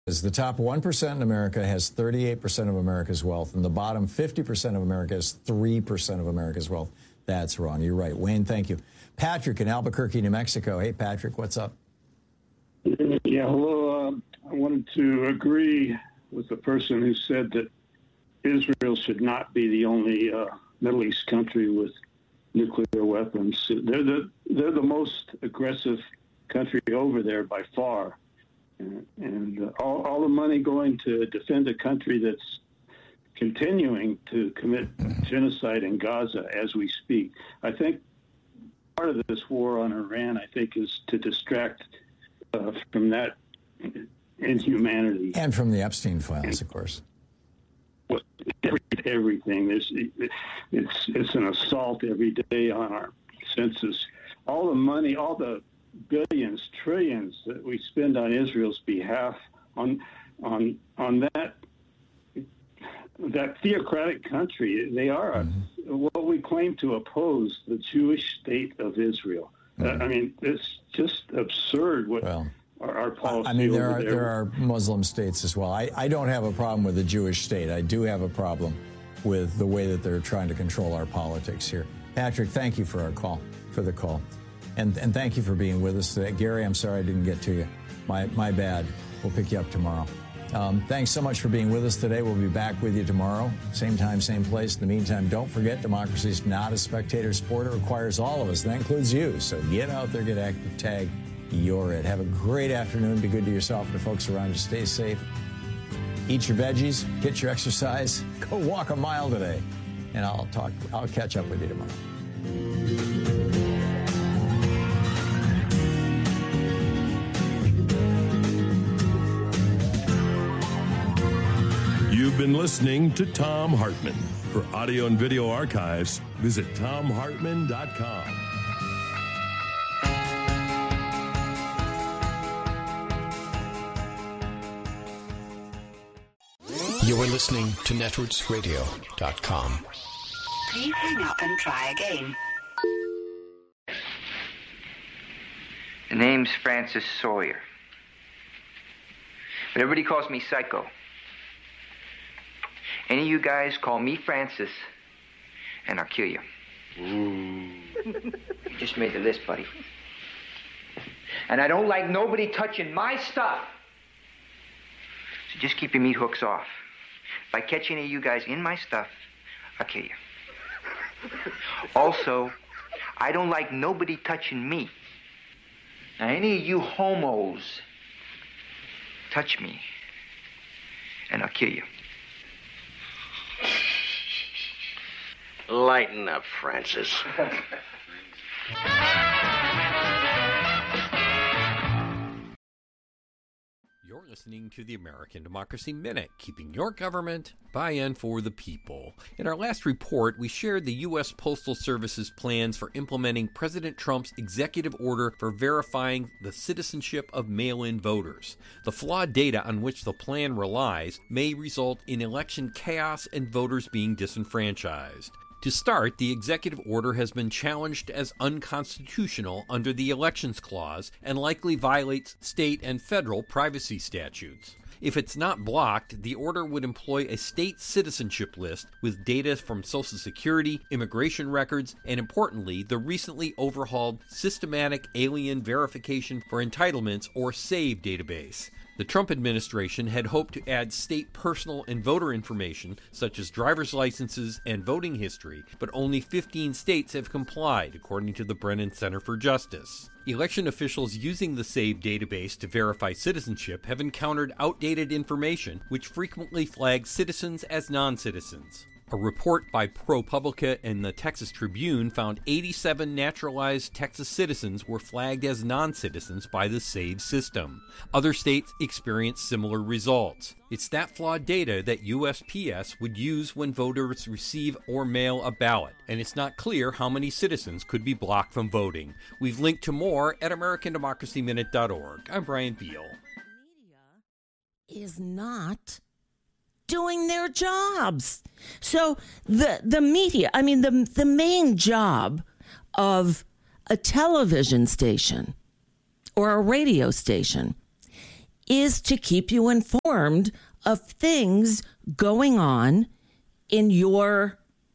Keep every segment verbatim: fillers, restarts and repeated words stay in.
The top one percent in America has thirty-eight percent of America's wealth, and the bottom fifty percent of America has three percent of America's wealth. That's wrong. You're right. Wayne, thank you. Patrick in Albuquerque, New Mexico. Hey, Patrick, what's up? Yeah, hello. Uh, I wanted to agree with the person who said that Israel should not be the only uh, Middle East country with nuclear weapons. They're the, they're the most aggressive country over there by far. And, and uh, all, all the money going to defend a country that's continuing to commit genocide in Gaza as we speak. I think part of this war on Iran, I think, is to distract uh, from that inhumanity. And from the Epstein files, of course. Well, every, everything. There's, it's, it's an assault every day on our senses. All the money, all the billions, trillions that we spend on Israel's behalf, on on on that that theocratic country. They are mm-hmm. what we claim to oppose, the Jewish state of Israel. Mm-hmm. Uh, I mean, it's just absurd what well, our, our policy. I mean, there over are there. there are Muslim states as well. I, I don't have a problem with the Jewish state. I do have a problem with the way that they're trying to control our politics here. Patrick, thank you for our call, for the call. And, and thank you for being with us today. Gary, I'm sorry I didn't get to you. My, my bad. We'll pick you up tomorrow. Um, thanks so much for being with us today. We'll be back with you tomorrow. Same time, same place. In the meantime, don't forget, democracy is not a spectator sport. It requires all of us. That includes you. So get out there, get active, tag. You're it. Have a great afternoon. Be good to yourself and the folks around you. Stay safe. Eat your veggies. Get your exercise. Go walk a mile today. And I'll talk. I'll catch up with you tomorrow. You've been listening to Thom Hartmann. For audio and video archives, visit thom hartmann dot com. You are listening to netroots radio dot com. Please hang up and try again. The name's Francis Sawyer. But everybody calls me Psycho. Any of you guys call me Francis, and I'll kill you. Ooh. You just made the list, buddy. And I don't like nobody touching my stuff. So just keep your meat hooks off. If I catch any of you guys in my stuff, I'll kill you. Also, I don't like nobody touching me. Now, any of you homos touch me, and I'll kill you. Lighten up, Francis. You're listening to the American Democracy Minute, keeping your government by and for the people. In our last report, we shared the U S Postal Service's plans for implementing President Trump's executive order for verifying the citizenship of mail-in voters. The flawed data on which the plan relies may result in election chaos and voters being disenfranchised. To start, the executive order has been challenged as unconstitutional under the Elections Clause and likely violates state and federal privacy statutes. If it's not blocked, the order would employ a state citizenship list with data from Social Security, immigration records, and importantly, the recently overhauled Systematic Alien Verification for Entitlements, or SAVE database. The Trump administration had hoped to add state personal and voter information, such as driver's licenses and voting history, but only fifteen states have complied, according to the Brennan Center for Justice. Election officials using the SAVE database to verify citizenship have encountered outdated information, which frequently flags citizens as non-citizens. A report by ProPublica and the Texas Tribune found eighty-seven naturalized Texas citizens were flagged as non-citizens by the SAVE system. Other states experienced similar results. It's that flawed data that U S P S would use when voters receive or mail a ballot, and it's not clear how many citizens could be blocked from voting. We've linked to more at american democracy minute dot org. I'm Brian Beal. Media is not doing their jobs. So the the media, I mean, the the main job of a television station or a radio station is to keep you informed of things going on in your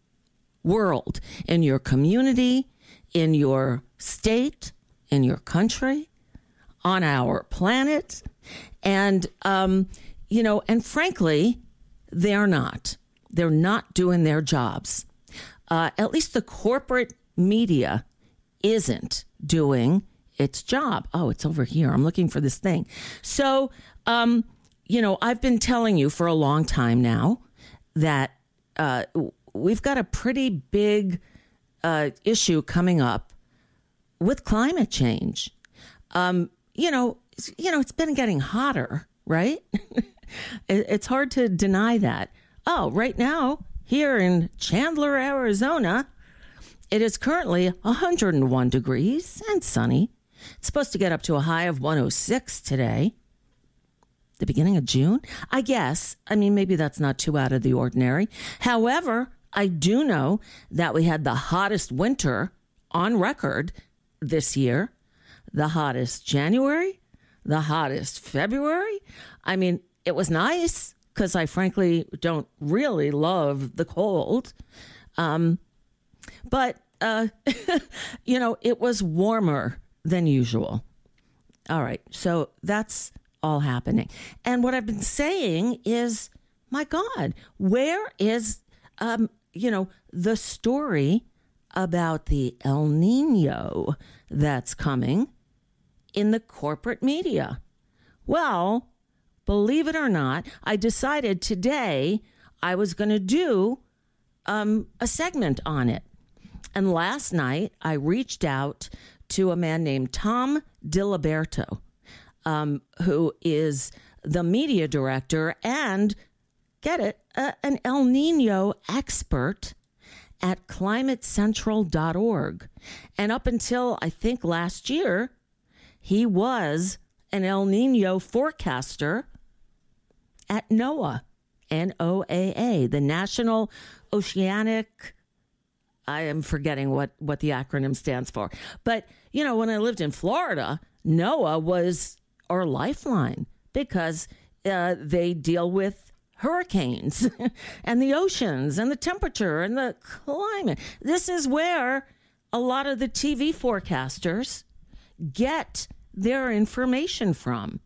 world, in your community, in your state, in your country, on our planet. And, um, you know, and frankly, they're not. They're not doing their jobs. Uh, at least the corporate media isn't doing its job. Oh, it's over here. I'm looking for this thing. So, um, you know, I've been telling you for a long time now that uh, we've got a pretty big uh, issue coming up with climate change. Um, you know, you know, it's been getting hotter, right? It's hard to deny that. Oh, right now, here in Chandler, Arizona, it is currently one hundred one degrees and sunny. It's supposed to get up to a high of one oh six today. The beginning of June? I guess. I mean, maybe that's not too out of the ordinary. However, I do know that we had the hottest winter on record this year. The hottest January, the hottest February. I mean, it was nice because I frankly don't really love the cold. Um, but, uh, you know, it was warmer than usual. All right. So that's all happening. And what I've been saying is, my God, where is, um, you know, the story about the El Nino that's coming in the corporate media? Well, believe it or not, I decided today I was going to do um, a segment on it. And last night I reached out to a man named Tom DiLiberto, um, who is the media director and, get it, uh, an El Nino expert at climate central dot org. And up until, I think, last year, he was an El Nino forecaster at NOAA, N O A A, the National Oceanic, I am forgetting what, what the acronym stands for. But, you know, when I lived in Florida, NOAA was our lifeline because uh, they deal with hurricanes and the oceans and the temperature and the climate. This is where a lot of the T V forecasters get their information from.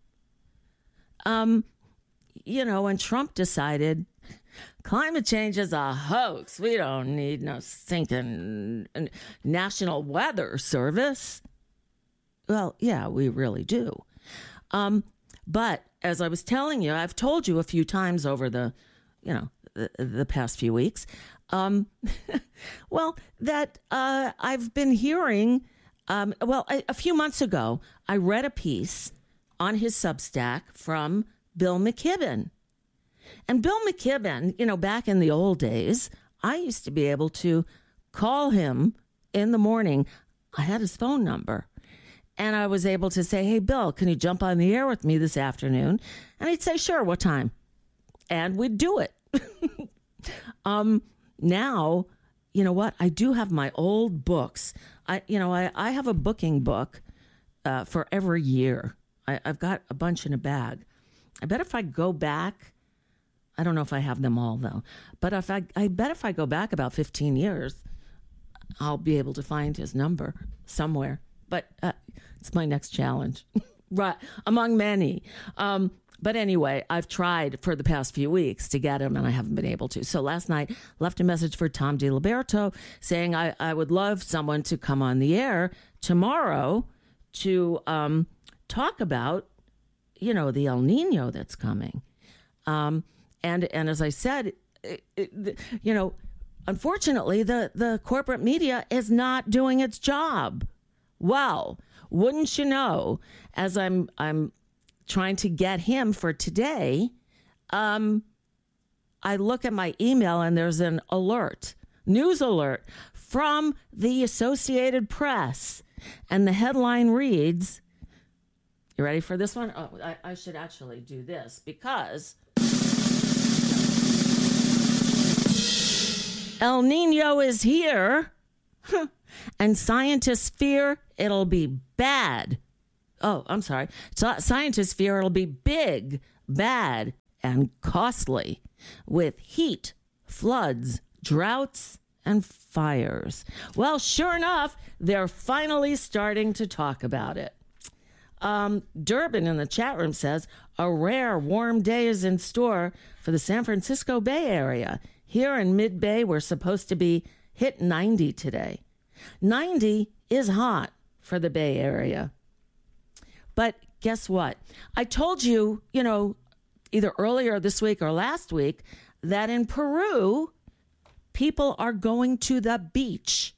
Um, you know, when Trump decided climate change is a hoax, we don't need no stinking National Weather Service. Well, yeah, we really do. Um, but as I was telling you, I've told you a few times over the, you know, the, the past few weeks, um, well, that uh, I've been hearing, um, well, a, a few months ago, I read a piece on his Substack from Bill McKibben. And Bill McKibben, you know, back in the old days, I used to be able to call him in the morning. I had his phone number. And I was able to say, hey, Bill, can you jump on the air with me this afternoon? And he'd say, sure, what time? And we'd do it. um, now, you know what? I do have my old books. I, you know, I, I have a booking book uh, for every year. I, I've got a bunch in a bag. I bet if I go back, I don't know if I have them all, though. But if I, I bet if I go back about fifteen years, I'll be able to find his number somewhere. But uh, it's my next challenge, right? Among many. Um, but anyway, I've tried for the past few weeks to get him, and I haven't been able to. So last night, left a message for Tom DiLiberto saying I, I would love someone to come on the air tomorrow to um, talk about, you know, the El Nino that's coming. Um, and and as I said, it, it, you know, unfortunately, the, the corporate media is not doing its job. Well, wouldn't you know, as I'm I'm trying to get him for today, um, I look at my email and there's an alert, news alert from the Associated Press. And the headline reads, you ready for this one? Oh, I, I should actually do this because El Nino is here. And scientists fear it'll be bad. oh, I'm sorry. So, scientists fear it'll be big, bad, and costly with heat, floods, droughts, and fires. Well, sure enough, they're finally starting to talk about it. Um, Durbin in the chat room says, a rare warm day is in store for the San Francisco Bay Area. Here in mid-Bay, we're supposed to be hit ninety today. ninety is hot for the Bay Area. But guess what? I told you, you know, either earlier this week or last week, that in Peru, people are going to the beach.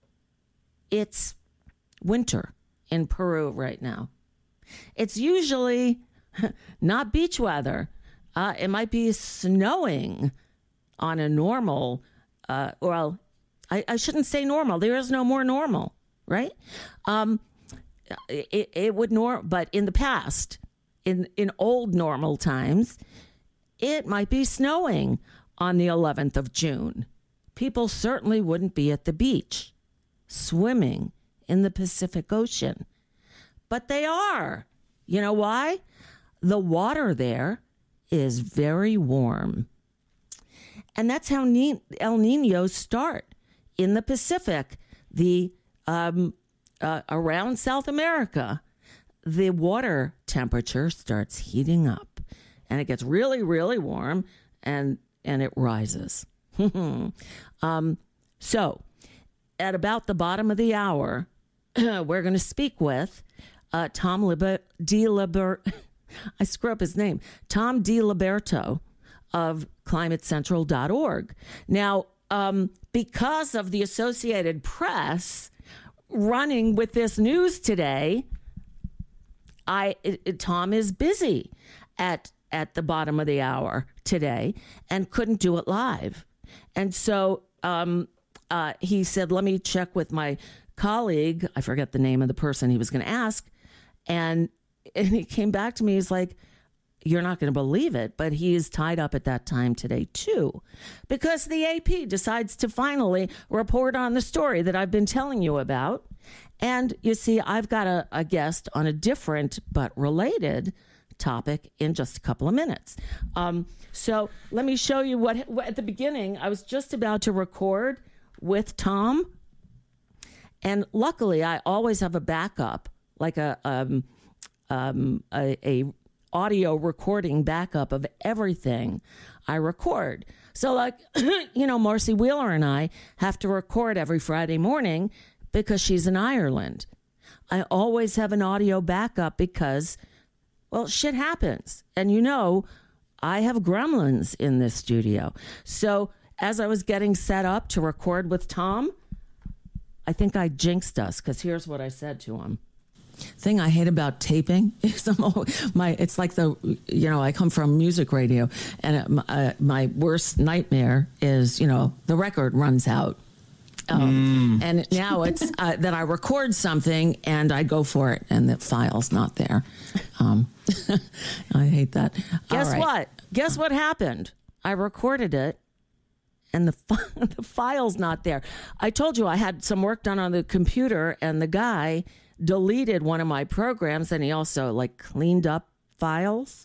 It's winter in Peru right now. It's usually not beach weather. Uh, it might be snowing on a normal, uh, well, I, I shouldn't say normal. There is no more normal, right? Um, it, it would nor, but in the past, in, in old normal times, it might be snowing on the eleventh of June. People certainly wouldn't be at the beach swimming in the Pacific Ocean. But they are. You know why? The water there is very warm. And that's how El Niños start in the Pacific. The um, uh, around South America, the water temperature starts heating up. And it gets really, really warm, and, and it rises. um, so, at about the bottom of the hour, we're going to speak with uh, Tom Liber- DiLiber- I screw up his name, Tom DiLiberto of climate central dot org. Now, um, because of the Associated Press running with this news today, I it, it, Tom is busy at at the bottom of the hour today and couldn't do it live. And so um, uh, he said, let me check with my colleague. I forget the name of the person he was going to ask. And, and he came back to me. He's like, you're not going to believe it, but he is tied up at that time today, too, because the A P decides to finally report on the story that I've been telling you about. And you see, I've got a, a guest on a different but related topic in just a couple of minutes. Um, so let me show you what, what at the beginning, I was just about to record with Tom. And luckily, I always have a backup, like a, um, um, a, a audio recording backup of everything I record. So like, you know, Marcy Wheeler and I have to record every Friday morning because she's in Ireland. I always have an audio backup because, well, shit happens. And you know, I have gremlins in this studio. So as I was getting set up to record with Tom, I think I jinxed us because here's what I said to him. Thing I hate about taping is I'm always, my it's like the you know I come from music radio, and uh, my worst nightmare is you know the record runs out, um, mm. and now it's uh, that I record something and I go for it and the file's not there. Um, I hate that. Guess right. what? Guess what happened? I recorded it. And the fi- the file's not there. I told you I had some work done on the computer, and the guy deleted one of my programs, and he also like cleaned up files.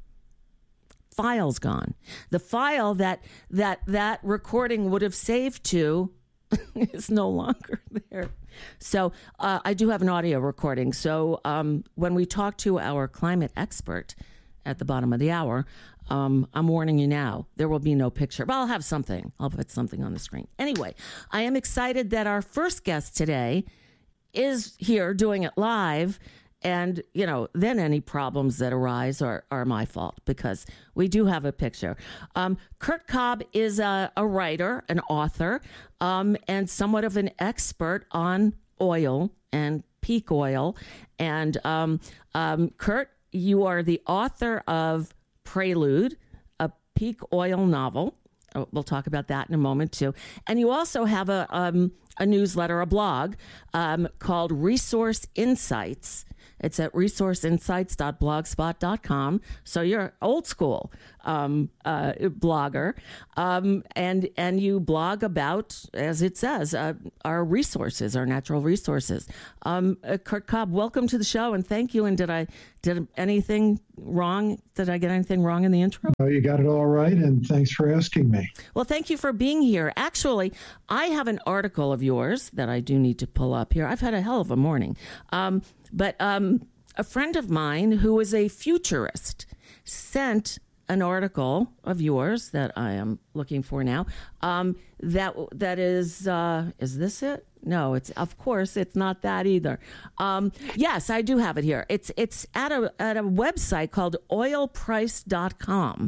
File's gone. The file that that that recording would have saved to is no longer there. So uh, I do have an audio recording. So um, when we talk to our climate expert at the bottom of the hour, Um, I'm warning you now, there will be no picture, but I'll have something. I'll put something on the screen. Anyway, I am excited that our first guest today is here doing it live. And, you know, then any problems that arise are, are my fault because we do have a picture. Um, Kurt Cobb is a, a writer, an author, um, and somewhat of an expert on oil and peak oil. And um, um, Kurt, you are the author of Prelude, a peak oil novel. Oh, we'll talk about that in a moment, too. And you also have a um, a newsletter, a blog um, called Resource Insights. It's at resource insights dot blogspot dot com. So you're old school um, uh, blogger, um, and and you blog about, as it says, uh, our resources, our natural resources. Um, uh, Kurt Cobb, welcome to the show, and thank you. And did I did anything wrong? Did I get anything wrong in the intro? Oh, you got it all right, and thanks for asking me. Well, thank you for being here. Actually, I have an article of yours that I do need to pull up here. I've had a hell of a morning. Um, but um, a friend of mine who is a futurist sent an article of yours that I am looking for now. Um, that that is, uh, is this it? No, it's of course it's not that either. Um, yes, I do have it here. It's it's at a at a website called oil price dot com.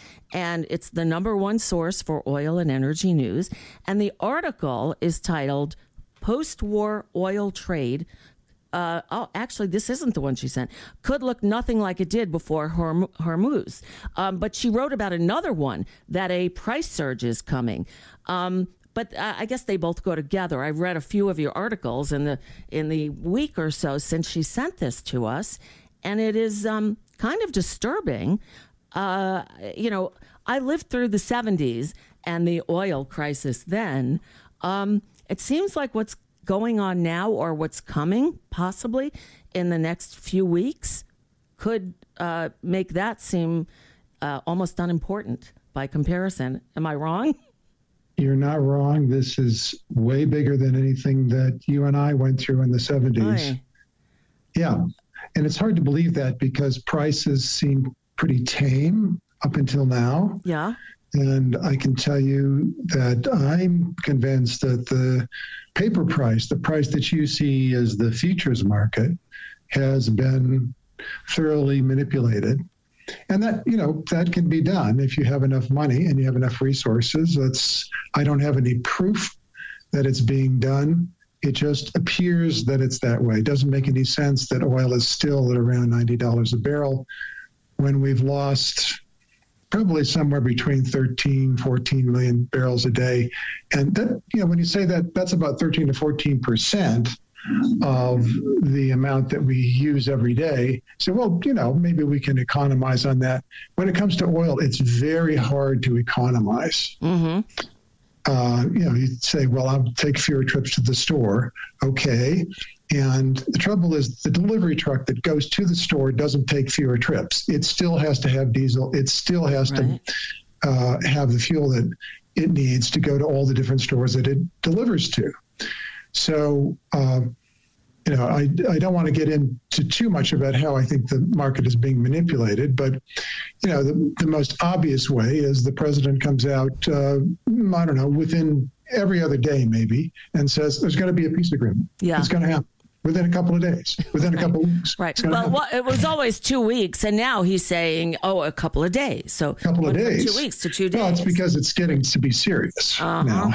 And it's the number one source for oil and energy news. And the article is titled Post-War Oil Trade. Uh, oh, actually, this isn't the one she sent. Could look nothing like it did before Horm- Hormuz. Um, but she wrote about another one, that a price surge is coming. Um, but uh, I guess they both go together. I've read a few of your articles in the in the week or so since she sent this to us. And it is um, kind of disturbing. Uh, you know, I lived through the seventies and the oil crisis then. Um, it seems like what's going on now, or what's coming possibly in the next few weeks, could uh, make that seem uh, almost unimportant by comparison. Am I wrong? You're not wrong. This is way bigger than anything that you and I went through in the seventies. Aye. Yeah. And it's hard to believe that because prices seem pretty tame up until now. Yeah. And I can tell you that I'm convinced that the paper price, the price that you see as the futures market, has been thoroughly manipulated. And that, you know, that can be done if you have enough money and you have enough resources. That's, I don't have any proof that it's being done. It just appears that it's that way. It doesn't make any sense that oil is still at around ninety dollars a barrel when we've lost probably somewhere between thirteen, fourteen million barrels a day. And that, you know, when you say that, that's about thirteen to fourteen percent of the amount that we use every day. So, well, you know, maybe we can economize on that. When it comes to oil, it's very hard to economize. Mm-hmm. Uh, you know, you say, well, I'll take fewer trips to the store. Okay. And the trouble is the delivery truck that goes to the store doesn't take fewer trips. It still has to have diesel. It still has right. to uh, have the fuel that it needs to go to all the different stores that it delivers to. So, uh, you know, I, I don't want to get into too much about how I think the market is being manipulated, but, you know, the, the most obvious way is the president comes out, uh, I don't know, within every other day maybe, and says there's going to be a peace agreement. Yeah. It's going to happen. Within a couple of days, within a couple of weeks. Right. Well, well, it was always two weeks, and now he's saying, oh, a couple of days. So a couple of days. Two weeks to two days. Well, it's because it's getting to be serious uh-huh. now.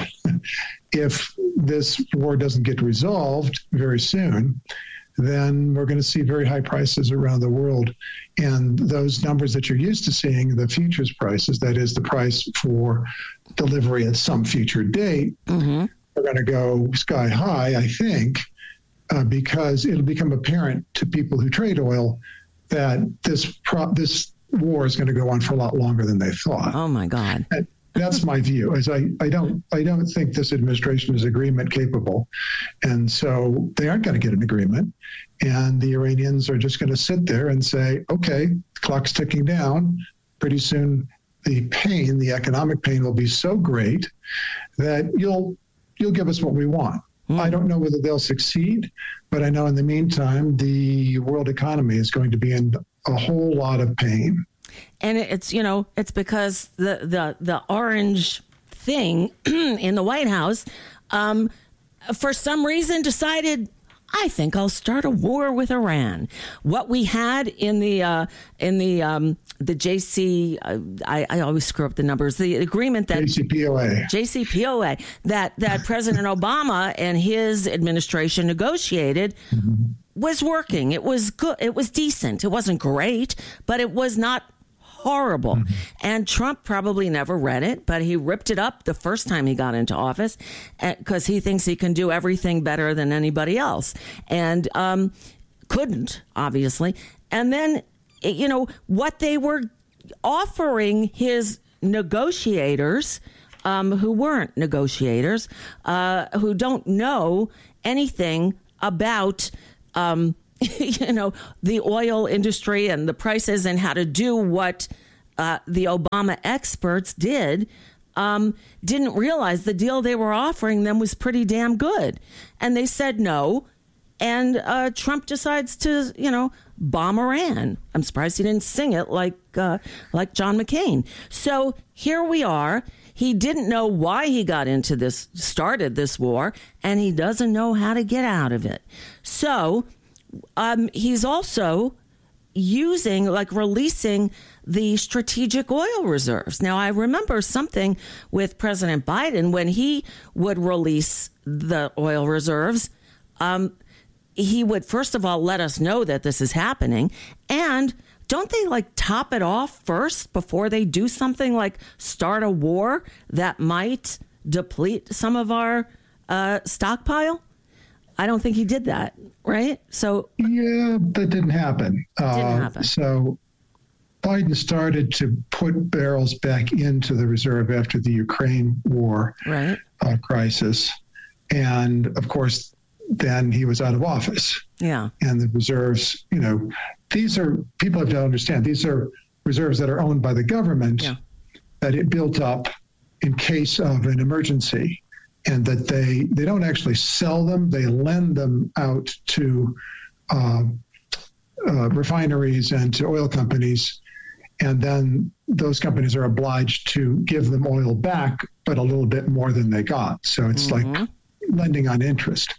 If this war doesn't get resolved very soon, then we're going to see very high prices around the world. And those numbers that you're used to seeing, the futures prices, that is the price for delivery at some future date, mm-hmm. are going to go sky high, I think. Uh, because it'll become apparent to people who trade oil that this pro- this war is going to go on for a lot longer than they thought. Oh my God! And that's my view. As I, I don't I don't think this administration is agreement capable, and so they aren't going to get an agreement. And the Iranians are just going to sit there and say, "Okay, the clock's ticking down. Pretty soon, the pain, the economic pain, will be so great that you'll you'll give us what we want." I don't know whether they'll succeed, but I know in the meantime, the world economy is going to be in a whole lot of pain. And it's, you know, it's because the, the, the orange thing in the White House, um, for some reason decided, I think I'll start a war with Iran. What we had in the uh, in the um, the J C, uh, I, I always screw up the numbers. The agreement that J C P O A, J C P O A, that that President Obama and his administration negotiated mm-hmm. was working. It was good. It was decent. It wasn't great, but it was not horrible. Mm-hmm. And Trump probably never read it, but he ripped it up the first time he got into office because he thinks he can do everything better than anybody else. And um, couldn't, obviously. And then, you know, what they were offering his negotiators, um, who weren't negotiators, uh, who don't know anything about, um, you know, the oil industry and the prices and how to do what uh, the Obama experts did, um, didn't realize the deal they were offering them was pretty damn good. And they said no. And uh, Trump decides to, you know, bomb Iran. I'm surprised he didn't sing it like uh, like John McCain. So here we are. He didn't know why he got into this, started this war, and he doesn't know how to get out of it. So um, he's also using, like releasing the strategic oil reserves. Now, I remember something with President Biden when he would release the oil reserves. Um, he would, first of all, let us know that this is happening. And don't they like top it off first before they do something like start a war that might deplete some of our uh, stockpile? I don't think he did that, right? So yeah, that didn't happen. Didn't uh, happen. So Biden started to put barrels back into the reserve after the Ukraine war right. uh, crisis. And of course, then he was out of office. Yeah. And the reserves, you know, these are, people have to understand, these are reserves that are owned by the government yeah. that it built up in case of an emergency, and that they, they don't actually sell them, they lend them out to uh, uh, refineries and to oil companies. And then those companies are obliged to give them oil back, but a little bit more than they got. So it's mm-hmm. like lending on interest.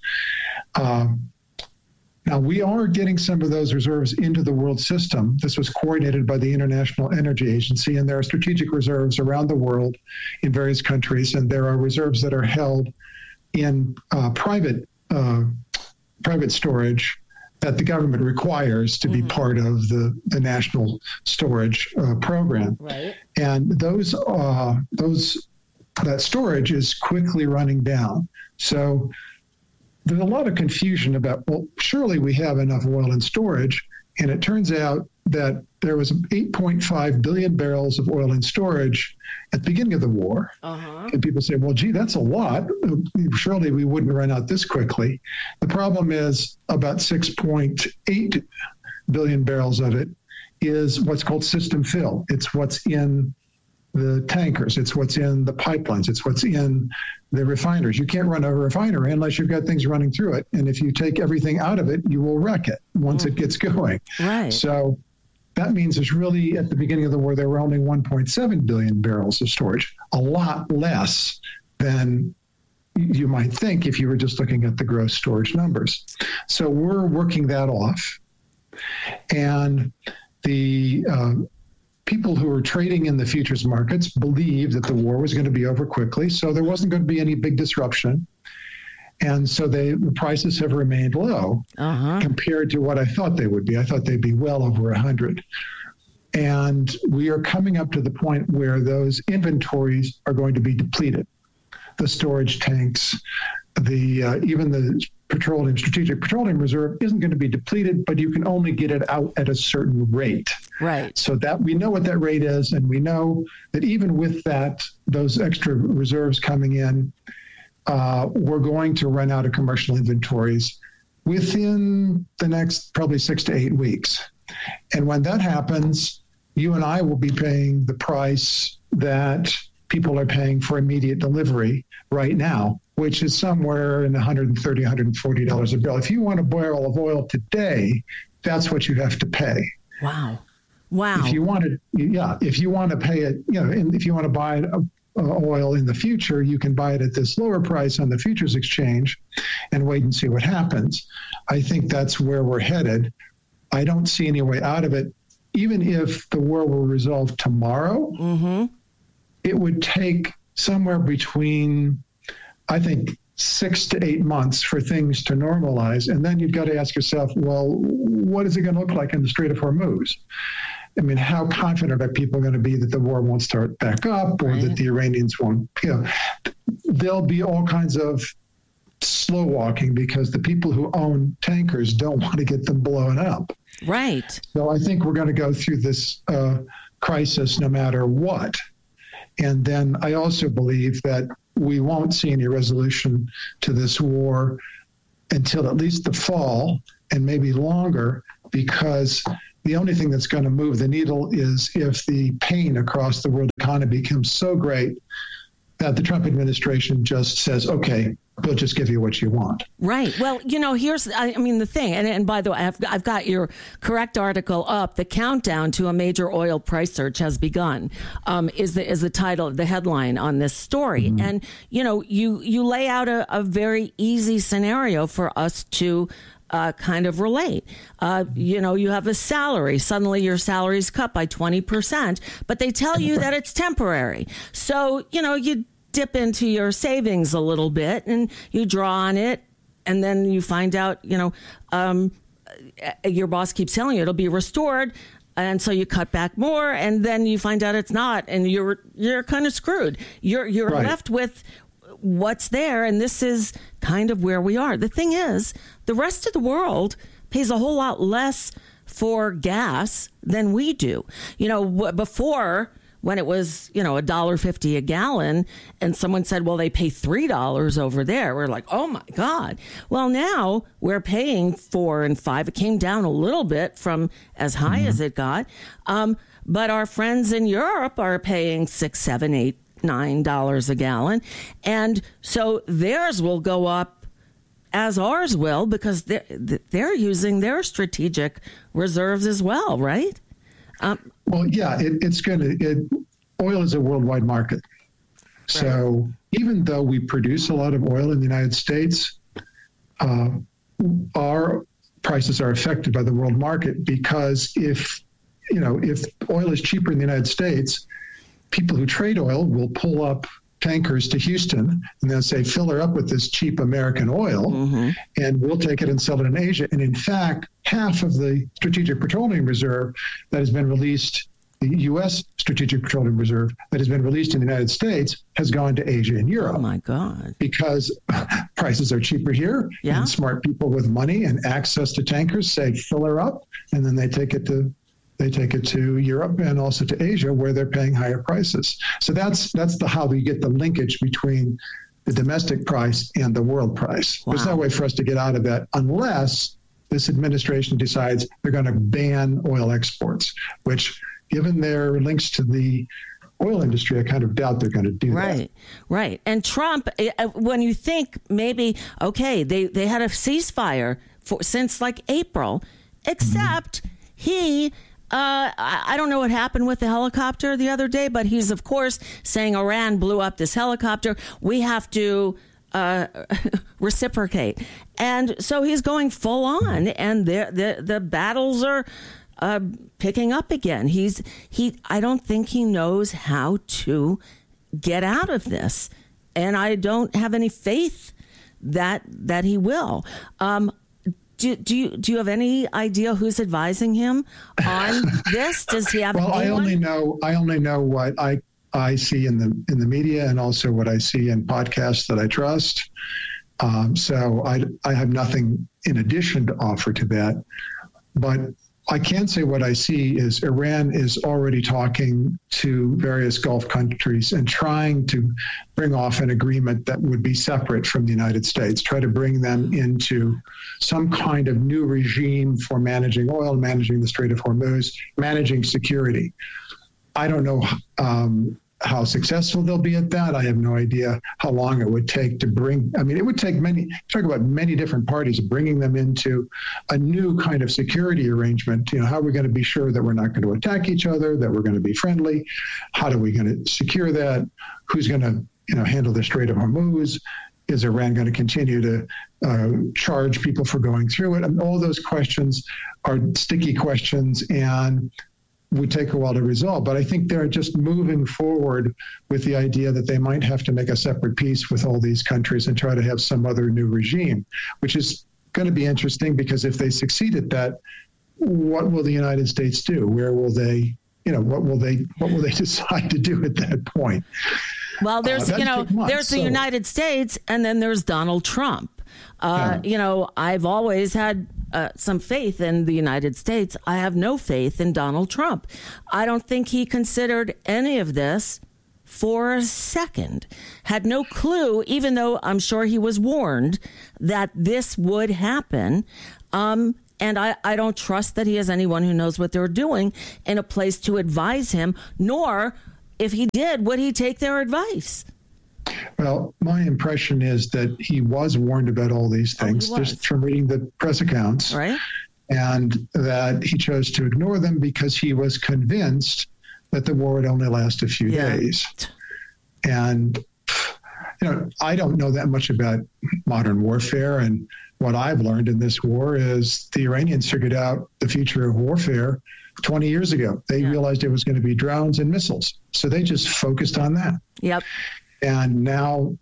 Um, now, we are getting some of those reserves into the world system. This was coordinated by the International Energy Agency, and there are strategic reserves around the world in various countries, and there are reserves that are held in uh, private uh, private storage that the government requires to mm-hmm. be part of the, the national storage uh, program. Right. And those uh, those that storage is quickly running down. So there's a lot of confusion about, well, surely we have enough oil in storage. And it turns out that there was eight point five billion barrels of oil in storage at the beginning of the war. Uh-huh. And people say, well, gee, that's a lot. Surely we wouldn't run out this quickly. The problem is about six point eight billion barrels of it is what's called system fill. It's what's in the tankers. It's what's in the pipelines. It's what's in the refineries. You can't run a refinery unless you've got things running through it. And if you take everything out of it, you will wreck it once mm. it gets going. Right. So that means there's really, at the beginning of the war, there were only one point seven billion barrels of storage, a lot less than you might think if you were just looking at the gross storage numbers. So we're working that off. And the uh, people who were trading in the futures markets believed that the war was going to be over quickly, so there wasn't going to be any big disruption. And so they, the prices have remained low uh-huh. compared to what I thought they would be. I thought they'd be well over one hundred. And we are coming up to the point where those inventories are going to be depleted. The storage tanks, the uh, even the petroleum, strategic petroleum reserve isn't going to be depleted, but you can only get it out at a certain rate. Right. So that we know what that rate is, and we know that even with that, those extra reserves coming in, uh, we're going to run out of commercial inventories within the next probably six to eight weeks. And when that happens, you and I will be paying the price that people are paying for immediate delivery right now, which is somewhere in one hundred thirty dollars, one hundred forty dollars a barrel. If you want a barrel of oil today, that's what you have to pay. Wow. Wow. If you want to, yeah, if you want to pay it, you know, if you want to buy uh, oil in the future, you can buy it at this lower price on the futures exchange and wait and see what happens. I think that's where we're headed. I don't see any way out of it. Even if the war were resolved tomorrow, mm-hmm. it would take somewhere between, I think, six to eight months for things to normalize. And then you've got to ask yourself, well, what is it going to look like in the Strait of Hormuz? I mean, how confident are people going to be that the war won't start back up or right. that the Iranians won't, you know, there'll be all kinds of slow walking because the people who own tankers don't want to get them blown up. Right. So I think we're going to go through this uh, crisis no matter what. And then I also believe that we won't see any resolution to this war until at least the fall, and maybe longer, because the only thing that's going to move the needle is if the pain across the world economy becomes so great that the Trump administration just says, okay, we'll just give you what you want. Right. Well, you know, here's, I mean, the thing, and, and by the way, I've, I've got your correct article up. The countdown to a major oil price surge has begun, um, is the is the title, the headline on this story. Mm-hmm. And, you know, you, you lay out a, a very easy scenario for us to Uh, kind of relate. Uh, you know, you have a salary. Suddenly your salary is cut by twenty percent, but they tell you that it's temporary. So, you know, you dip into your savings a little bit and you draw on it. And then you find out, you know, um, your boss keeps telling you it'll be restored. And so you cut back more, and then you find out it's not, and you're you're kind of screwed. You're you're right. left with what's there, and this is kind of where we are. The thing is, the rest of the world pays a whole lot less for gas than we do. You know, before, when it was, you know, a dollar fifty a gallon, and someone said, well, they pay three dollars over there, we're like, oh my God. Well, now we're paying four and five. It came down a little bit from as high mm-hmm. as it got. Um, but our friends in Europe are paying six, seven, eight, nine dollars a gallon, and so theirs will go up as ours will, because they're, they're using their strategic reserves as well, right? Um, well, yeah, it, it's going to. It, oil is a worldwide market, so right. even though we produce a lot of oil in the United States, uh, our prices are affected by the world market, because if you know if oil is cheaper in the United States, people who trade oil will pull up tankers to Houston and they'll say, fill her up with this cheap American oil, mm-hmm. and we'll take it and sell it in Asia. And in fact, half of the Strategic Petroleum Reserve that has been released, the U S Strategic Petroleum Reserve that has been released in the United States, has gone to Asia and Europe. Oh my God. Because prices are cheaper here, yeah. and smart people with money and access to tankers say, fill her up, and then they take it to They take it to Europe and also to Asia, where they're paying higher prices. So that's that's the how we get the linkage between the domestic price and the world price. Wow. There's no way for us to get out of that unless this administration decides they're going to ban oil exports, which, given their links to the oil industry, I kind of doubt they're going to do right, that. Right, right. And Trump, when you think maybe, okay, they, they had a ceasefire for, since like April, except mm-hmm. he... Uh, I don't know what happened with the helicopter the other day, but he's, of course, saying Iran blew up this helicopter. We have to uh, reciprocate. And so he's going full on, and the the, the battles are uh, picking up again. He's he. I don't think he knows how to get out of this, and I don't have any faith that that he will. Um, Do, do you do you have any idea who's advising him on this? Does he have? Well, anyone? I only know I only know what I I see in the in the media, and also what I see in podcasts that I trust. Um, so I I have nothing in addition to offer to that, but I can say what I see is Iran is already talking to various Gulf countries and trying to bring off an agreement that would be separate from the United States, try to bring them into some kind of new regime for managing oil, managing the Strait of Hormuz, managing security. I don't know um, how successful they'll be at that. I have no idea how long it would take to bring, I mean, it would take many, talk about many different parties, bringing them into a new kind of security arrangement. You know, how are we going to be sure that we're not going to attack each other, that we're going to be friendly? How are we going to secure that? Who's going to, you know, handle the Strait of Hormuz? Is Iran going to continue to uh, charge people for going through it? And all those questions are sticky questions, and would take a while to resolve. But I think they're just moving forward with the idea that they might have to make a separate peace with all these countries and try to have some other new regime, which is going to be interesting, because if they succeed at that, what will the United States do? Where will they, you know, what will they, what will they decide to do at that point? Well, there's, uh, you know, months, there's the so. United States, and then there's Donald Trump. Uh, Yeah. You know, I've always had uh, some faith in the United States. I have no faith in Donald Trump. I don't think he considered any of this for a second. Had no clue, even though I'm sure he was warned that this would happen. Um, and I, I don't trust that he has anyone who knows what they're doing in a place to advise him, nor, if he did, would he take their advice? Well, my impression is that he was warned about all these things Oh, he was. just from reading the press accounts. Right. And that he chose to ignore them because he was convinced that the war would only last a few Yeah. days. And, you know, I don't know that much about modern warfare. And what I've learned in this war is the Iranians figured out the future of warfare twenty years ago. They Yeah. realized it was going to be drones and missiles. So they just focused on that. Yep. And now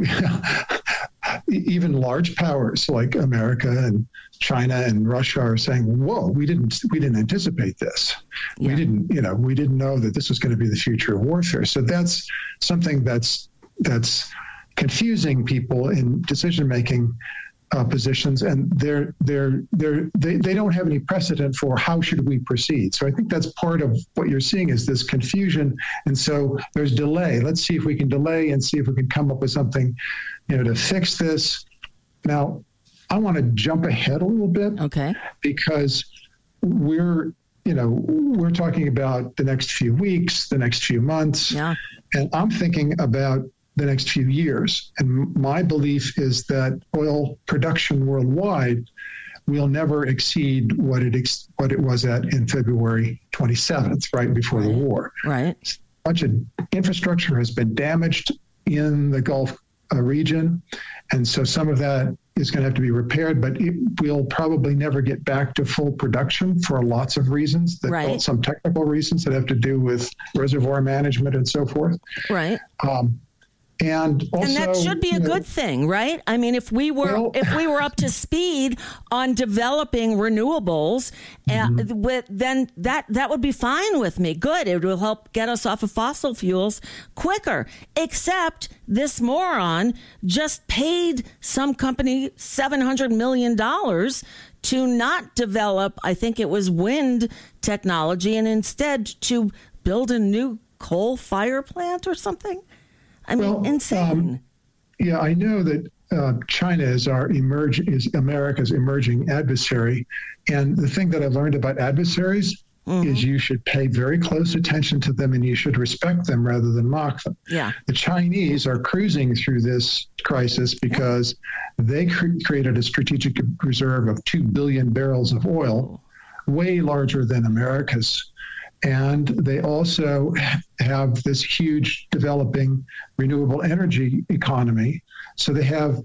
even large powers like America and China and Russia are saying, whoa, we didn't we didn't anticipate this. Yeah. We didn't, you know, we didn't know that this was going to be the future of warfare. So that's something that's that's confusing people in decision making uh, positions, and they're they're they're they, they don't have any precedent for how should we proceed. So I think that's part of what you're seeing is this confusion, and so there's delay. Let's see if we can delay and see if we can come up with something, you know, to fix this. Now, I want to jump ahead a little bit, Okay. because we're you know we're talking about the next few weeks, the next few months, Yeah. and I'm thinking about the next few years. And my belief is that oil production worldwide will never exceed what it ex- what it was at in February twenty-seventh, right before the war. Right. A bunch of infrastructure has been damaged in the Gulf uh, region, and so some of that is going to have to be repaired, but it will probably never get back to full production for lots of reasons, that Right. some technical reasons that have to do with reservoir management and so forth. Right. Um, and also, And that should be a you know, good thing, right? I mean, if we were Well- if we were up to speed on developing renewables, Mm-hmm. uh, with, then that that would be fine with me. Good, it will help get us off of fossil fuels quicker. Except this moron just paid some company seven hundred million dollars to not develop, I think it was wind technology, and instead to build a new coal fire plant or something. I mean, Well, insane. um, Yeah, I know that uh, China is our emerge is America's emerging adversary, and the thing that I learned about adversaries Mm-hmm. is you should pay very close attention to them and you should respect them rather than mock them. Yeah. The Chinese are cruising through this crisis because they cre- created a strategic reserve of two billion barrels of oil, way larger than America's. And they also have this huge developing renewable energy economy. So they have,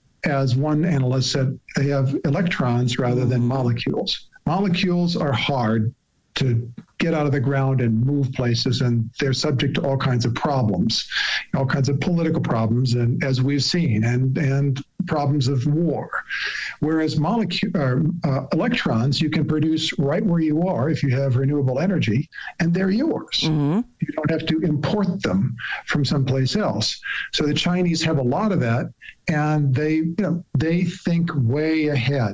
as one analyst said, they have electrons rather than molecules. Molecules are hard to get out of the ground and move places, and they're subject to all kinds of problems, all kinds of political problems, and as we've seen, and and problems of war. Whereas molecule uh, uh, electrons, you can produce right where you are if you have renewable energy, and they're yours. Mm-hmm. You don't have to import them from someplace else. So the Chinese have a lot of that, and they you know they think way ahead.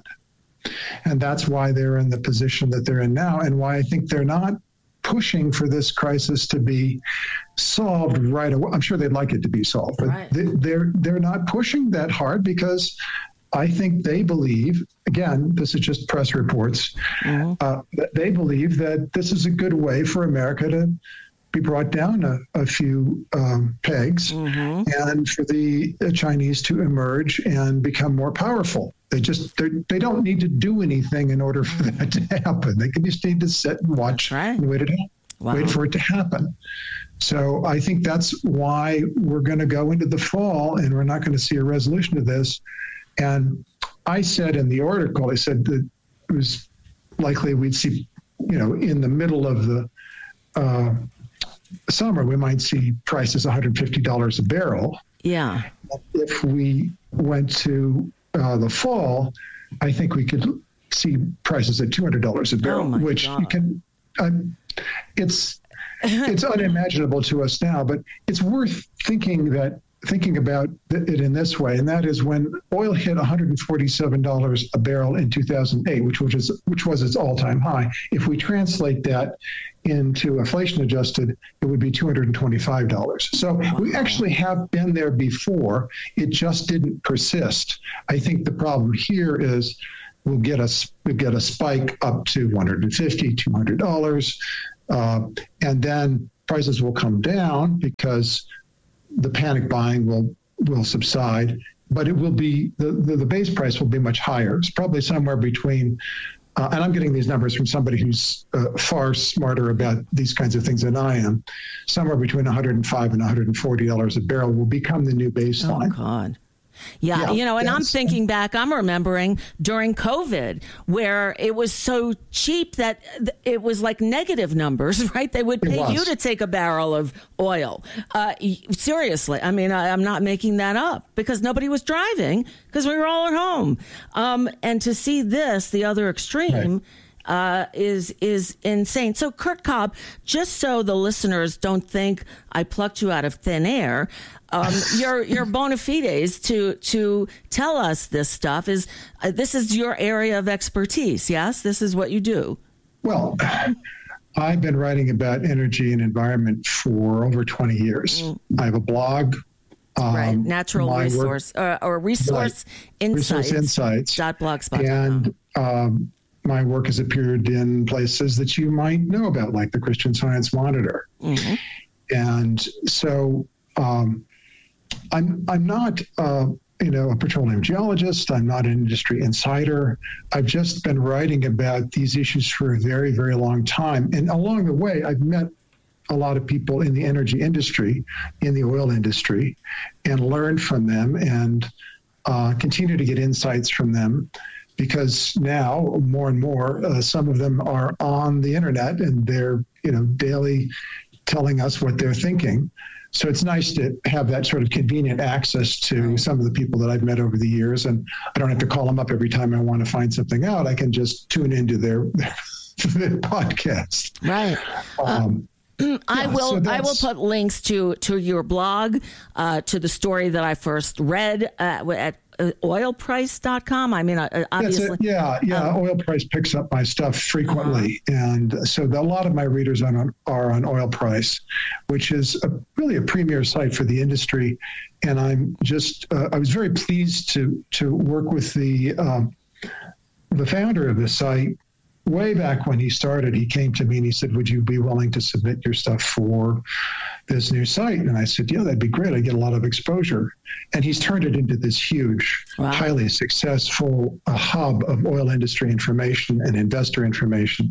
And that's why they're in the position that they're in now, and why I think they're not pushing for this crisis to be solved right away. I'm sure they'd like it to be solved, but Right. they, they're they're not pushing that hard because I think they believe, again, this is just press reports, Mm-hmm. uh, that they believe that this is a good way for America to be brought down a, a few um, pegs, Mm-hmm. and for the uh, Chinese to emerge and become more powerful. They just they don't need to do anything in order for that to happen. They can just need to sit and watch That's right. and wait, it, Wow. wait for it to happen. So I think that's why we're going to go into the fall and we're not going to see a resolution to this. And I said in the article, I said that it was likely we'd see, you know, in the middle of the uh, summer, we might see prices one hundred fifty dollars a barrel. Yeah. If we went to uh, the fall, I think we could see prices at two hundred dollars a barrel, Oh my which God. you can, um, it's, it's unimaginable to us now, but it's worth thinking that thinking about it in this way, and that is when oil hit one hundred forty-seven dollars a barrel in two thousand eight, which was which was its all-time high. If we translate that into inflation adjusted, it would be two hundred twenty-five dollars. So we actually have been there before. It just didn't persist. I think the problem here is we'll get a, we'll get a spike up to one hundred fifty dollars, two hundred dollars, uh, and then prices will come down because the panic buying will will subside, but it will be, the, the, the base price will be much higher. It's probably somewhere between, uh, and I'm getting these numbers from somebody who's uh, far smarter about these kinds of things than I am, somewhere between one hundred five and one hundred forty dollars a barrel will become the new baseline. Oh, God. Yeah, Yeah, you know, and yes. I'm thinking back, I'm remembering during COVID where it was so cheap that th- it was like negative numbers, right? They would It pay was. you to take a barrel of oil. Uh, y- seriously, I mean, I, I'm not making that up because nobody was driving because we were all at home. Um, and to see this, the other extreme, Right. Uh, is is insane. So, Kurt Cobb, just so the listeners don't think I plucked you out of thin air, um, your your bona fides to to tell us this stuff is uh, this is your area of expertise. Yes, this is what you do. Well, I've been writing about energy and environment for over twenty years. Mm. I have a blog. Um, Right, natural my work- resource uh, or resource insights. Resource Insights. Dot blogspot. And um, my work has appeared in places that you might know about, like the Christian Science Monitor. Mm-hmm. And so um, I'm I'm not uh, you know a petroleum geologist. I'm not an industry insider. I've just been writing about these issues for a very, very long time. And along the way, I've met a lot of people in the energy industry, in the oil industry, and learned from them and uh, continue to get insights from them. Because now more and more, uh, some of them are on the internet and they're, you know, daily telling us what they're thinking. So it's nice to have that sort of convenient access to some of the people that I've met over the years. And I don't have to call them up every time I want to find something out. I can just tune into their, their podcast. Right. Um, I Yeah, will. so I will that's- put links to to your blog, uh, to the story that I first read uh, at uh, oil price dot com. I mean, uh, That's obviously, it. Yeah, yeah. Um, Oil Price picks up my stuff frequently, and so the, a lot of my readers are on, are on Oil Price, which is a, really a premier site for the industry. And I'm just, uh, I was very pleased to to work with the um, the founder of the site. Way back when he started, he came to me and he said, "Would you be willing to submit your stuff for this new site?" And I said, "Yeah, that'd be great. I get a lot of exposure." And he's turned it into this huge, Wow. highly successful uh, hub of oil industry information and investor information.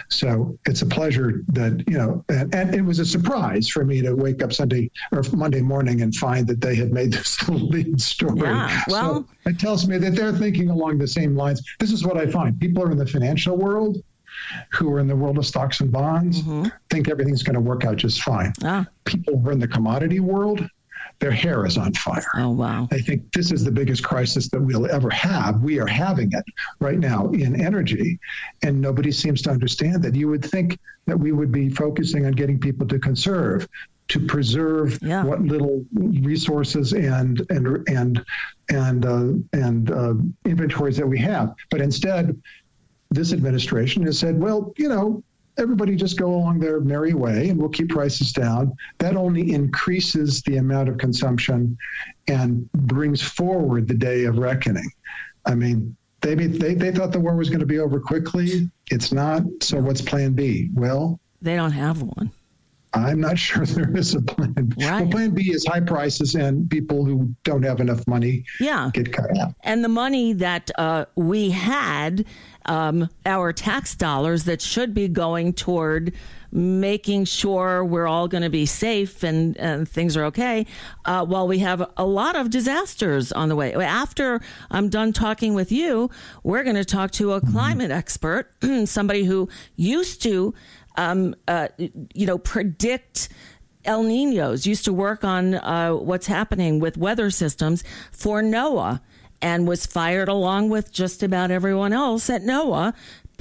So it's a pleasure that, you know, and, and it was a surprise for me to wake up Sunday or Monday morning and find that they had made this little lead story. Yeah, well- so it tells me that they're thinking along the same lines. This is what I find. People are in the financial world who are in the world of stocks and bonds Mm-hmm. think everything's going to work out just fine. ah, People who are in the commodity world, their hair is on fire. oh wow. I think this is the biggest crisis that we'll ever have. We are having it right now in energy, and nobody seems to understand that. You would think that we would be focusing on getting people to conserve, to preserve Yeah. what little resources and and and and uh, and uh, inventories that we have. But instead, this administration has said, well, you know, everybody just go along their merry way and we'll keep prices down. That only increases the amount of consumption and brings forward the day of reckoning. I mean, they they, they thought the war was going to be over quickly. It's not. So what's plan B? Well, They don't have one. I'm not sure there is a plan B. Right. Well, plan B is high prices and people who don't have enough money Yeah. get cut out. And the money that uh, we had, um, our tax dollars that should be going toward making sure we're all going to be safe and, and things are okay, uh, while we have a lot of disasters on the way. After I'm done talking with you, we're going to talk to a climate expert, somebody who used to, um, uh, you know, predict El Niños, used to work on uh, what's happening with weather systems for NOAA, and was fired along with just about everyone else at NOAA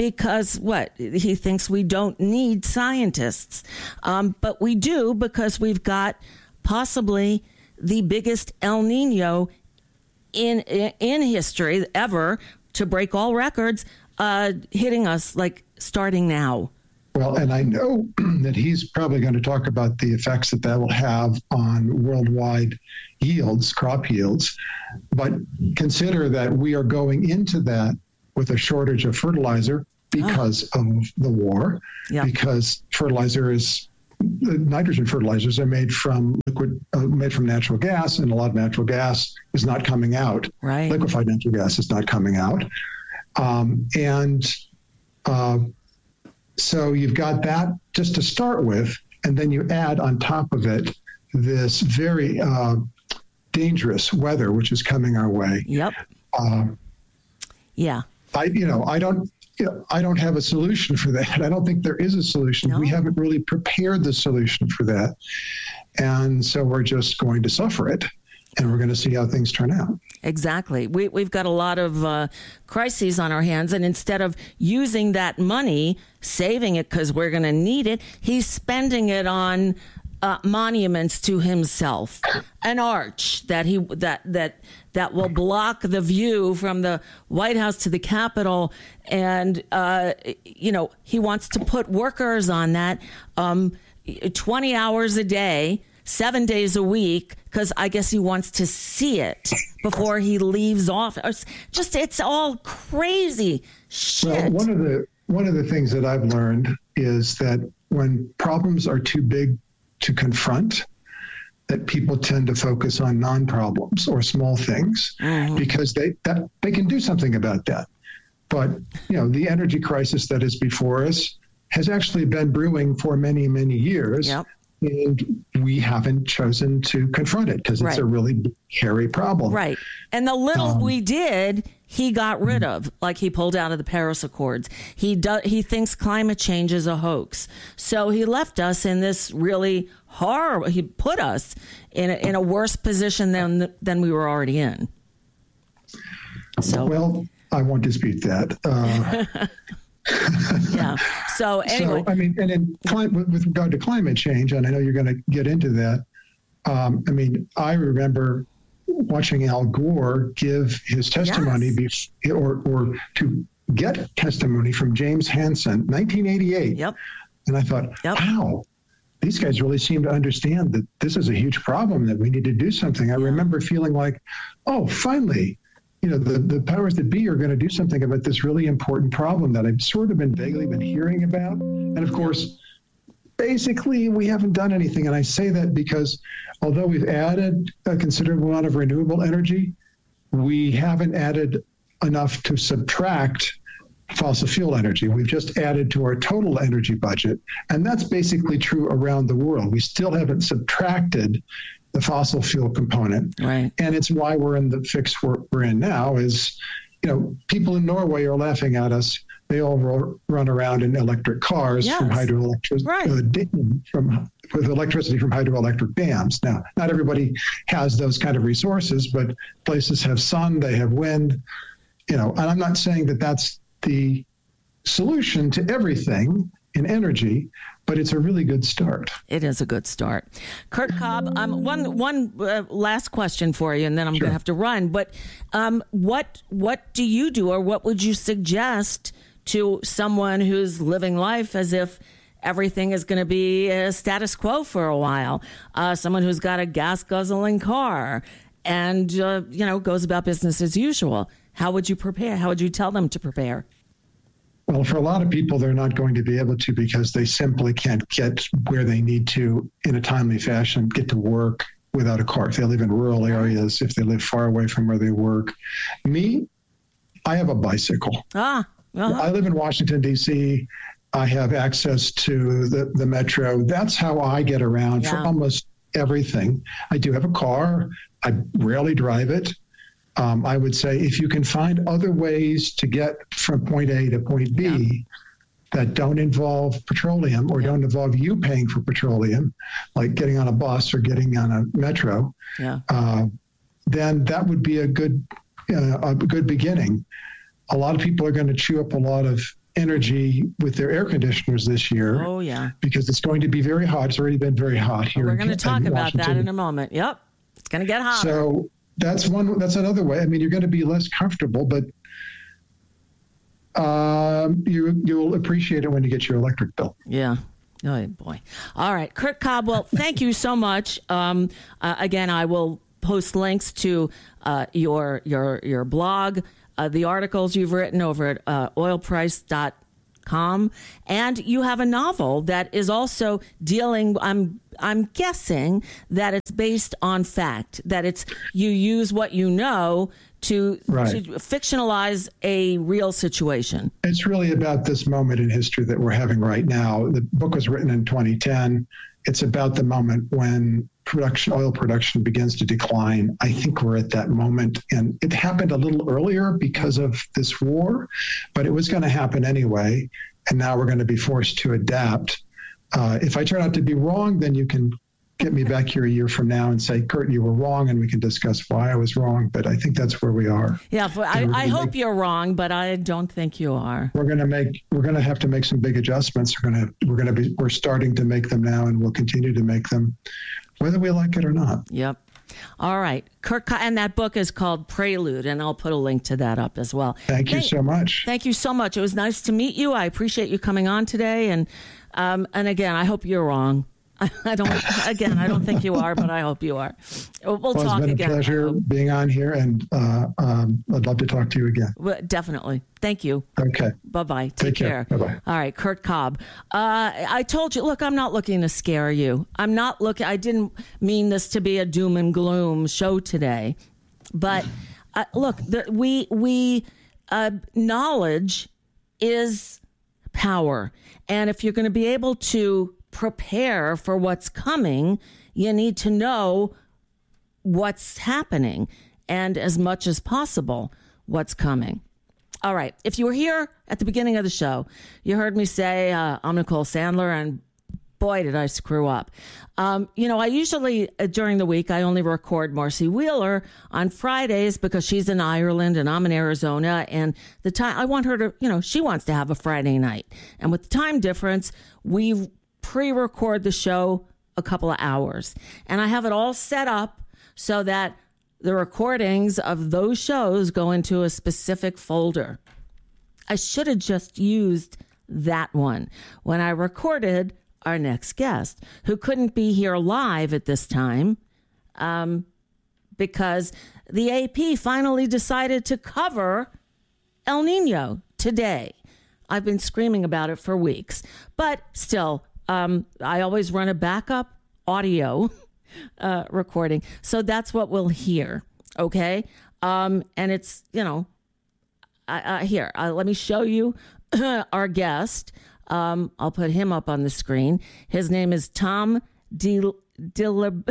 because what? He thinks we don't need scientists. Um, but we do, because we've got possibly the biggest El Nino in in history ever to break all records, uh, hitting us like starting now. Well, and I know that he's probably going to talk about the effects that that will have on worldwide yields, crop yields. But consider that we are going into that with a shortage of fertilizer because oh. of the war, yeah. because fertilizer is, the nitrogen fertilizers are made from liquid, uh, made from natural gas, and a lot of natural gas is not coming out. Right. Liquefied natural gas is not coming out. Um, and uh, so you've got that just to start with, and then you add on top of it this very uh, dangerous weather, which is coming our way. Yep. Uh, yeah. I, you know, I don't, you know, I don't have a solution for that. I don't think there is a solution. No. We haven't really prepared the solution for that. And so we're just going to suffer it, and we're going to see how things turn out. Exactly. We, we've got a lot of uh, crises on our hands, and instead of using that money, saving it because we're going to need it, he's spending it on uh, monuments to himself, an arch that he that that that will block the view from the White House to the Capitol, and uh, you know, he wants to put workers on that um, twenty hours a day, seven days a week, because I guess he wants to see it before he leaves office. Just, it's all crazy shit. Well, one of the one of the things that I've learned is that when problems are too big to confront, that people tend to focus on non-problems or small things mm-hmm. because they that they can do something about that. But you know, the energy crisis that is before us has actually been brewing for many, many years. Yep. And we haven't chosen to confront it because it's right. a really hairy problem. Right. And the little um, we did, he got rid of, like he pulled out of the Paris Accords. He do, he thinks climate change is a hoax. So he left us in this really horrible, he put us in a, in a worse position than than we were already in. So well, I won't dispute that. Uh, yeah. So anyway, so, I mean, and in climate, with regard to climate change, and I know you're going to get into that. Um, I mean, I remember watching Al Gore give his testimony, yes. be, or or to get testimony from James Hansen, nineteen eighty-eight. Yep. And I thought, yep. wow, these guys really seem to understand that this is a huge problem, that we need to do something. I yeah. remember feeling like, oh, finally. You know, the, the powers that be are going to do something about this really important problem that I've sort of been vaguely been hearing about. And of course, basically, we haven't done anything. And I say that because although we've added a considerable amount of renewable energy, we haven't added enough to subtract fossil fuel energy. We've just added to our total energy budget. And that's basically true around the world. We still haven't subtracted the fossil fuel component. Right. And it's why we're in the fix we're, we're in now is, you know, people in Norway are laughing at us. They all ro- run around in electric cars yes. from hydroelectric, right. uh, from with electricity from hydroelectric dams. Now, not everybody has those kind of resources, but places have sun, they have wind, you know, and I'm not saying that that's the solution to everything in energy, but it's a really good start. It is a good start. Kurt Cobb, um, one one uh, last question for you, and then I'm sure. going to have to run. But um, what what do you do, or what would you suggest to someone who's living life as if everything is going to be a status quo for a while? Uh, someone who's got a gas guzzling car and uh, you know goes about business as usual. How would you prepare? How would you tell them to prepare? Well, for a lot of people, they're not going to be able to because they simply can't get where they need to in a timely fashion, get to work without a car. If they live in rural areas, if they live far away from where they work. Me, I have a bicycle. Ah, uh-huh. I live in Washington, D C. I have access to the, the metro. That's how I get around yeah. for almost everything. I do have a car. I rarely drive it. Um, I would say if you can find other ways to get from point A to point B yeah. that don't involve petroleum or yeah. don't involve you paying for petroleum, like getting on a bus or getting on a metro, yeah. uh, then that would be a good uh, a good beginning. A lot of people are going to chew up a lot of energy with their air conditioners this year. Oh, yeah. Because it's going to be very hot. It's already been very hot here. We're going to talk about Washington. that in a moment. Yep. It's going to get hot. So that's one, that's another way. I mean, you're going to be less comfortable, but um, you, you'll appreciate it when you get your electric bill. Yeah. Oh, boy. All right. Kurt Cobb, well, thank you so much. Um, uh, again, I will post links to uh, your your your blog, uh, the articles you've written over at uh, oil price dot com, and you have a novel that is also dealing, I'm I'm guessing that it's based on fact, that it's you use what you know to, right. to fictionalize a real situation. It's really about this moment in history that we're having right now. The book was written in twenty ten. It's about the moment when production, oil production begins to decline. I think we're at that moment, and it happened a little earlier because of this war, but it was going to happen anyway. And now we're going to be forced to adapt. Uh, if I turn out to be wrong, then you can get me back here a year from now and say, Kurt, you were wrong, and we can discuss why I was wrong. But I think that's where we are. Yeah, but I, I hope make, you're wrong, but I don't think you are. We're going to make, we're going to have to make some big adjustments. We're going to, we're going to be, we're starting to make them now, and we'll continue to make them, whether we like it or not. Yep. All right. Kurt, and that book is called Prelude, and I'll put a link to that up as well. Thank you thank, so much. Thank you so much. It was nice to meet you. I appreciate you coming on today. And, um, and again, I hope you're wrong. I don't, again, I don't think you are, but I hope you are. We'll, well, talk again. It's been again. a pleasure being on here, and uh, um, I'd love to talk to you again. Well, definitely. Thank you. Okay. Bye-bye. Take, Take care. care. Bye-bye. All right, Kurt Cobb. Uh, I told you, look, I'm not looking to scare you. I'm not looking, I didn't mean this to be a doom and gloom show today. But uh, look, the, we, we, uh, knowledge is power. And if you're going to be able to prepare for what's coming, you need to know what's happening and, as much as possible, what's coming. All right. If you were here at the beginning of the show, you heard me say uh, I'm Nicole Sandler, and boy, did I screw up. Um, you know, I usually, uh, during the week, I only record Marcy Wheeler on Fridays because she's in Ireland and I'm in Arizona. And the time, I want her to, you know, she wants to have a Friday night. And with the time difference, we pre-record the show a couple of hours. And I have it all set up so that the recordings of those shows go into a specific folder. I should have just used that one when I recorded our next guest, who couldn't be here live at this time um, because the A P finally decided to cover El Nino today. I've been screaming about it for weeks, but still, um, I always run a backup audio uh, recording. So that's what we'll hear. Okay. Um, and it's, you know, I, I, here, uh, let me show you our guest. Um, I'll put him up on the screen. His name is Tom De, De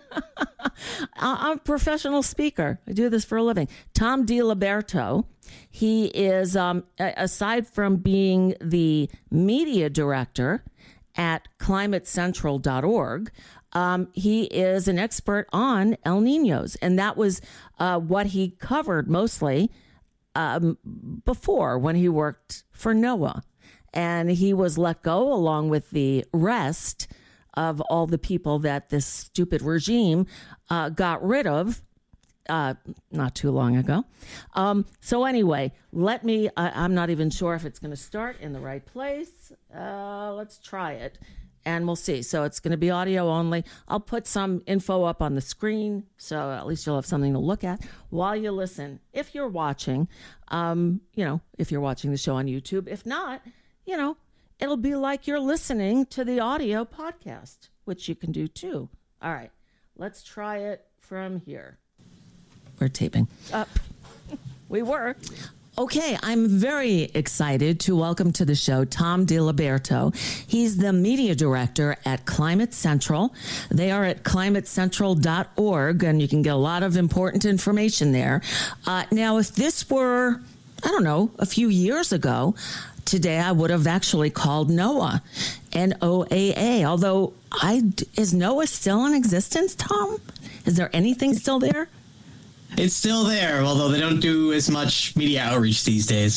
I'm a professional speaker. I do this for a living. Tom DiLiberto. He is, um, aside from being the media director at climate central dot org, um, he is an expert on El Ninos. And that was uh, what he covered mostly um, before when he worked for NOAA. And he was let go along with the rest of all the people that this stupid regime uh, got rid of uh, not too long ago. Um, so anyway, let me, I, I'm not even sure if it's going to start in the right place. Uh, let's try it and we'll see. So it's going to be audio only. I'll put some info up on the screen so at least you'll have something to look at while you listen. If you're watching, um, you know, if you're watching the show on YouTube, if not, you know, it'll be like you're listening to the audio podcast, which you can do too. All right, let's try it from here. We're taping. Up. We were. Okay, I'm very excited to welcome to the show Tom DiLiberto. He's the media director at Climate Central. They are at climate central dot org, and you can get a lot of important information there. Uh, now, if this were, I don't know, a few years ago, today I would have actually called NOAA, N O A A. Although, I, is NOAA still in existence, Tom? Is there anything still there? It's still there, although they don't do as much media outreach these days.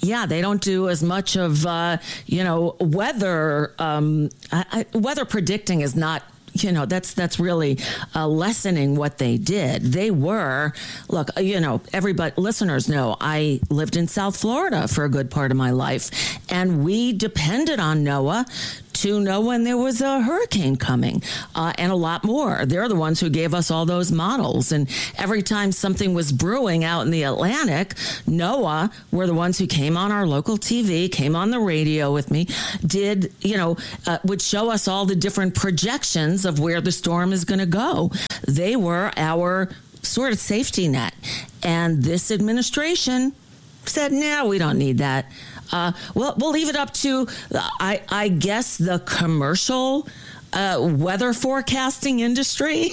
Yeah, they don't do as much of, uh, you know, weather. Um, I, I, weather predicting is not, you know, that's that's really uh, lessening what they did. They were, look, you know, everybody, listeners know, I lived in South Florida for a good part of my life, and we depended on NOAA to know when there was a hurricane coming, uh, and a lot more. They're the ones who gave us all those models. And every time something was brewing out in the Atlantic, NOAA were the ones who came on our local T V, came on the radio with me, did, you know, uh, would show us all the different projections of where the storm is going to go. They were our sort of safety net. And this administration said, no, we don't need that. Uh, well, we'll leave it up to, I, I guess, the commercial uh, weather forecasting industry.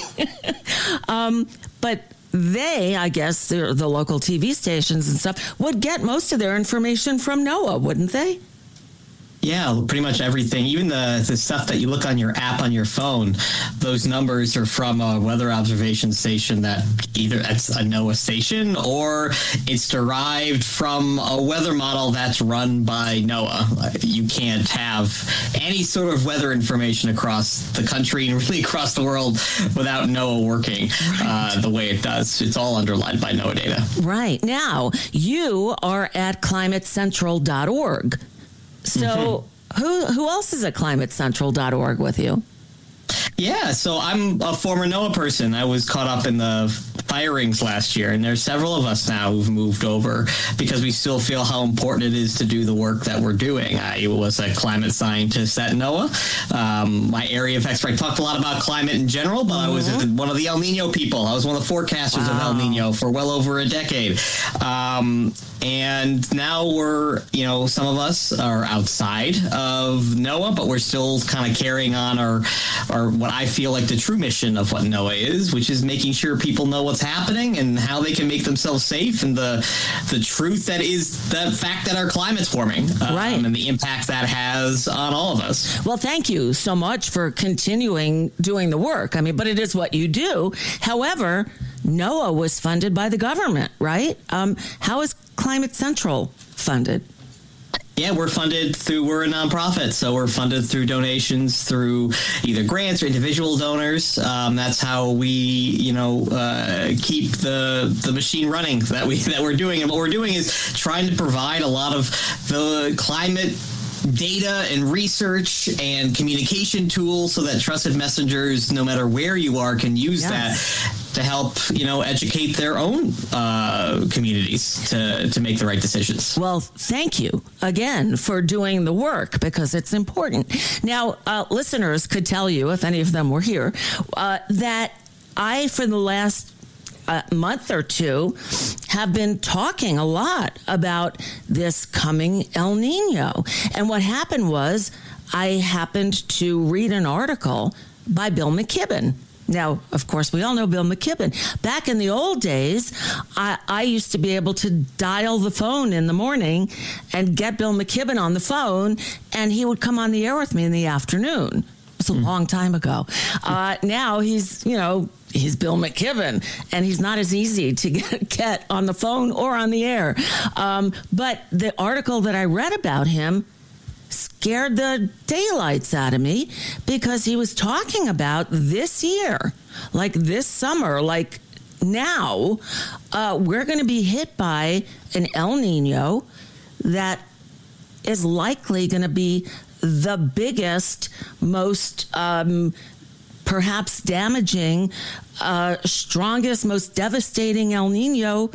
um, but they, I guess, the, the local T V stations and stuff, would get most of their information from NOAA, wouldn't they? Yeah, pretty much everything. Even the, the stuff that you look on your app on your phone, those numbers are from a weather observation station that either it's a NOAA station or it's derived from a weather model that's run by NOAA. You can't have any sort of weather information across the country and really across the world without NOAA working uh, the way it does. It's all underlined by NOAA data. Right. Now, you are at climate central dot org. So mm-hmm. who who else is at climate central dot org with you? Yeah, so I'm a former NOAA person. I was caught up in the firings last year, and there's several of us now who've moved over because we still feel how important it is to do the work that we're doing. I was a climate scientist at NOAA. Um, my area of expertise, I talked a lot about climate in general, but mm-hmm. I was one of the El Nino people. I was one of the forecasters wow. of El Nino for well over a decade. Um, and now we're, you know, some of us are outside of NOAA, but we're still kind of carrying on our, our what I feel like the true mission of what NOAA is, which is making sure people know what's happening and how they can make themselves safe, and the the truth that is the fact that our climate's warming, um, right. and the impact that has on all of us. Well, thank you so much for continuing doing the work. I mean, but it is what you do. However, NOAA was funded by the government, right? Um, how is Climate Central funded? Yeah, we're funded through, we're a nonprofit, so we're funded through donations through either grants or individual donors. Um, that's how we, you know, uh, keep the the machine running that we that we're doing. And what we're doing is trying to provide a lot of the climate data and research and communication tools so that trusted messengers, no matter where you are, can use yes. that to help, you know, educate their own uh, communities to, to make the right decisions. Well, thank you again for doing the work, because it's important. Now, uh, listeners could tell you, if any of them were here, uh, that I, for the last a month or two, have been talking a lot about this coming El Nino. And what happened was I happened to read an article by Bill McKibben. Now, of course, we all know Bill McKibben. Back in the old days, I, I used to be able to dial the phone in the morning and get Bill McKibben on the phone, and he would come on the air with me in the afternoon. It was a mm. long time ago. Uh, now he's, you know, he's Bill McKibben, and he's not as easy to get, get on the phone or on the air. Um, but the article that I read about him scared the daylights out of me, because he was talking about this year, like this summer, like now, uh, we're going to be hit by an El Nino that is likely going to be the biggest, most um, perhaps damaging, uh, strongest, most devastating El Nino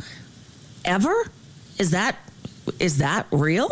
ever? Is that is that real?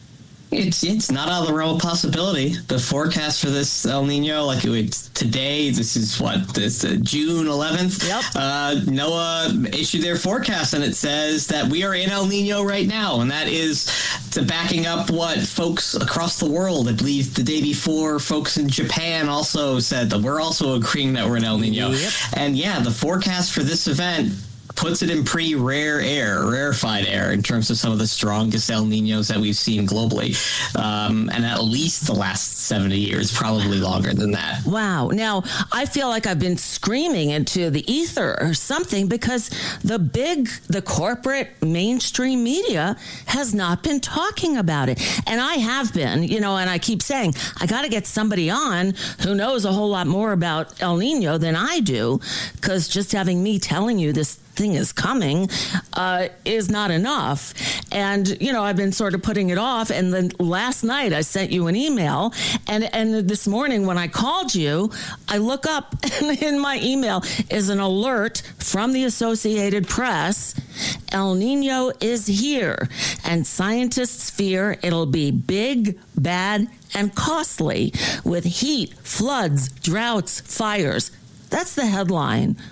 It's it's not out of the realm of possibility. The forecast for this El Nino, like it's today, this is what, this uh, June eleventh. Yep. Uh, NOAA issued their forecast, and it says that we are in El Nino right now, and that is to backing up what folks across the world, I believe the day before, folks in Japan also said that we're also agreeing that we're in El Nino. Yep. And yeah, the forecast for this event puts it in pretty rare air, rarefied air in terms of some of the strongest El Niños that we've seen globally. Um, and at least the last seventy years, probably longer than that. Wow. Now, I feel like I've been screaming into the ether or something because the big, the corporate mainstream media has not been talking about it. And I have been, you know, and I keep saying, I got to get somebody on who knows a whole lot more about El Nino than I do, because just having me telling you this thing is coming uh, is not enough. And, you know, I've been sort of putting it off. And then last night I sent you an email. And, and this morning when I called you, I look up and in my email is an alert from the Associated Press. El Nino is here. And scientists fear it'll be big, bad, and costly with heat, floods, droughts, fires. That's the headline